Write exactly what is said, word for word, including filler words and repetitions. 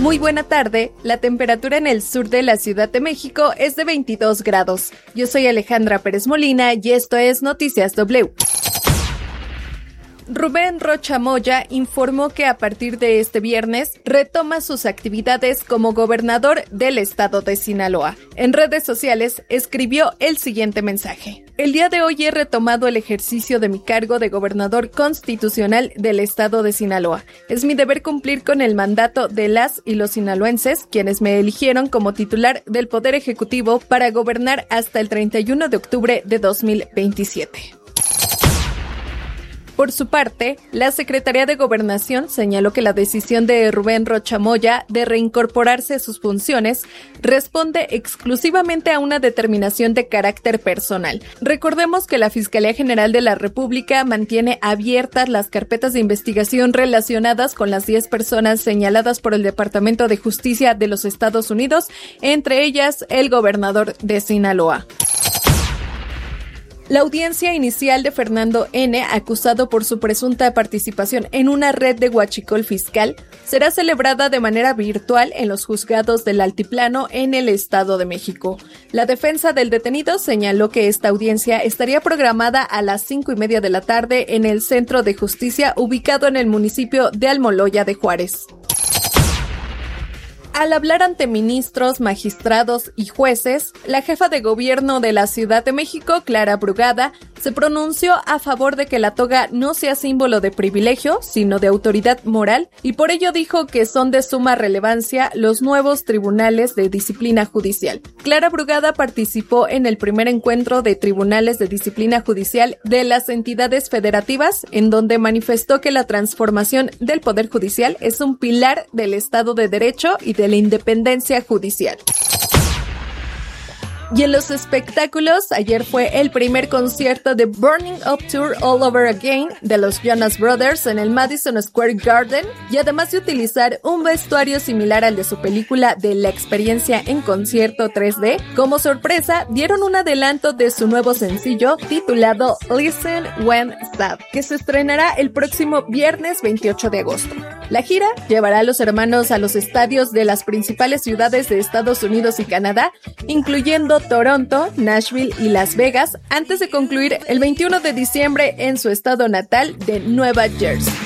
Muy buena tarde, la temperatura en el sur de la Ciudad de México es de veintidós grados. Yo soy Alejandra Pérez Molina y esto es Noticias W. Rubén Rocha Moya informó que a partir de este viernes retoma sus actividades como gobernador del estado de Sinaloa. En redes sociales escribió el siguiente mensaje. El día de hoy he retomado el ejercicio de mi cargo de gobernador constitucional del estado de Sinaloa. Es mi deber cumplir con el mandato de las y los sinaloenses, quienes me eligieron como titular del Poder Ejecutivo para gobernar hasta el treinta y uno de octubre de dos mil veintisiete. Por su parte, la Secretaría de Gobernación señaló que la decisión de Rubén Rocha Moya de reincorporarse a sus funciones responde exclusivamente a una determinación de carácter personal. Recordemos que la Fiscalía General de la República mantiene abiertas las carpetas de investigación relacionadas con las diez personas señaladas por el Departamento de Justicia de los Estados Unidos, entre ellas el gobernador de Sinaloa. La audiencia inicial de Fernando N., acusado por su presunta participación en una red de huachicol fiscal, será celebrada de manera virtual en los juzgados del Altiplano en el Estado de México. La defensa del detenido señaló que esta audiencia estaría programada a las cinco y media de la tarde en el Centro de Justicia ubicado en el municipio de Almoloya de Juárez. Al hablar ante ministros, magistrados y jueces, la jefa de gobierno de la Ciudad de México, Clara Brugada, se pronunció a favor de que la toga no sea símbolo de privilegio, sino de autoridad moral, y por ello dijo que son de suma relevancia los nuevos tribunales de disciplina judicial. Clara Brugada participó en el primer encuentro de tribunales de disciplina judicial de las entidades federativas, en donde manifestó que la transformación del Poder Judicial es un pilar del Estado de Derecho y de la independencia judicial. Y en los espectáculos, ayer fue el primer concierto de Burning Up Tour All Over Again de los Jonas Brothers en el Madison Square Garden, y además de utilizar un vestuario similar al de su película de la experiencia en concierto tres D, como sorpresa dieron un adelanto de su nuevo sencillo titulado Listen When Sad, que se estrenará el próximo viernes veintiocho de agosto. La gira llevará a los hermanos a los estadios de las principales ciudades de Estados Unidos y Canadá, incluyendo Toronto, Nashville y Las Vegas, antes de concluir el veintiuno de diciembre en su estado natal de Nueva Jersey.